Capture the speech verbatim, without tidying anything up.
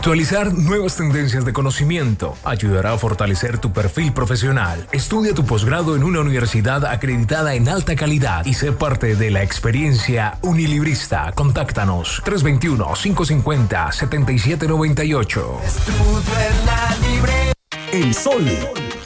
Actualizar nuevas tendencias de conocimiento ayudará a fortalecer tu perfil profesional. Estudia tu posgrado en una universidad acreditada en alta calidad y sé parte de la experiencia unilibrista. Contáctanos tres dos uno, cinco cinco cero, siete siete nueve ocho. El Sol